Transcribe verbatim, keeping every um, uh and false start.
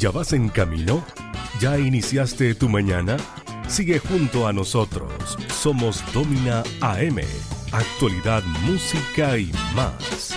¿Ya vas en camino? ¿Ya iniciaste tu mañana? Sigue junto a nosotros. Somos Domina A M. Actualidad, música y más.